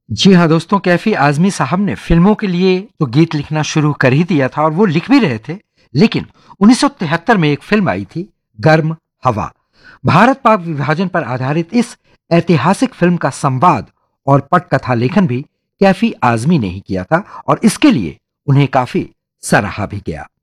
जी हाँ दोस्तों, कैफी आजमी साहब ने फिल्मों के लिए तो गीत लिखना शुरू कर ही दिया था और वो लिख भी रहे थे। लेकिन 1973 में एक फिल्म आई थी, गर्म हवा। भारत पाक विभाजन पर आधारित इस ऐतिहासिक फिल्म का संवाद और पटकथा लेखन भी कैफी आजमी ने ही किया था और इसके लिए उन्हें काफी सराहा भी गया।